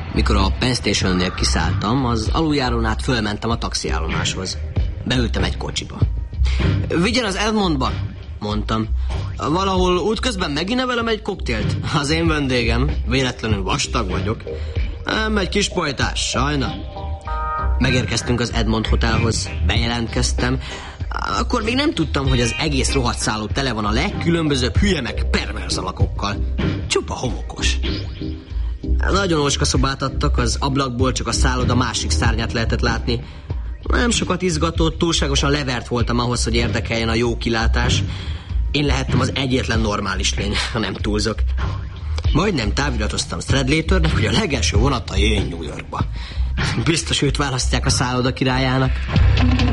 Mikor a Penn Stationnél kiszálltam, az aluljárón át fölmentem a taxiállomáshoz. Beültem egy kocsiba. Vigyen az Edmondba, mondtam. Valahol útközben meginevelem egy koktélt. Az én vendégem, véletlenül vastag vagyok. Nem, egy kis pojtás, sajna. Megérkeztünk az Edmond Hotelhoz, bejelentkeztem. Akkor még nem tudtam, hogy az egész rohadt szálló tele van a legkülönbözőbb hülye meg perverz alakokkal. Csupa homokos. Nagyon ócska szobát adtak, az ablakból csak a szálloda másik szárnyát lehetett látni. Nem sokat izgatott, túlságosan levert voltam ahhoz, hogy érdekeljen a jó kilátás. Én lehettem az egyetlen normális lény, ha nem túlzok. Majdnem táviratoztam Stradlaternek, hogy a legelső vonattal jöjjön New Yorkba. Biztos őt választják a szálloda királyának.